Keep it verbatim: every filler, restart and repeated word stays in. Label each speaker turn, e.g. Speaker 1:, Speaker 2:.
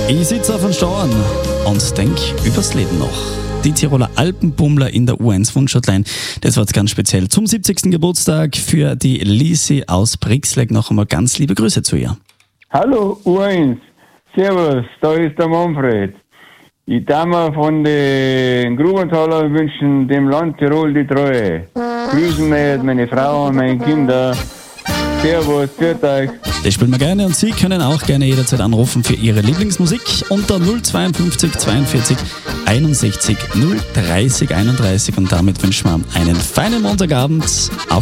Speaker 1: Ich sitze auf dem Stauern und denk übers Leben noch. Die Tiroler Alpenbummler in der U eins Wunschhotline. Das war jetzt ganz speziell zum siebzigsten Geburtstag für die Lisi aus Brixleg. Noch einmal ganz liebe Grüße zu ihr.
Speaker 2: Hallo U eins, servus, da ist der Manfred. Ich darf mir von den Grubenthaler wünschen, dem Land Tirol die Treue. Grüßen mir meine Frau und meine Kinder. Servus, grüßt euch.
Speaker 1: Das spielen wir gerne und Sie können auch gerne jederzeit anrufen für Ihre Lieblingsmusik unter null zweiundfünfzig zweiundvierzig einundsechzig null dreißig einunddreißig und damit wünschen wir einen feinen Montagabend auf